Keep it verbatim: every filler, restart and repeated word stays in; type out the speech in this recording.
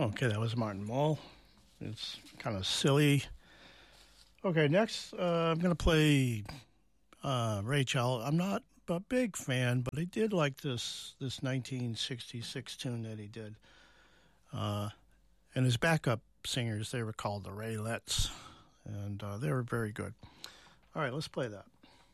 Okay, that was Martin Mull. It's kind of silly. Okay, next uh, I'm going to play uh, Ray Charles. I'm not a big fan, but I did like this this nineteen sixty-six tune that he did. Uh, and his backup singers, they were called the Raelettes, and uh, they were very good. All right, let's play that.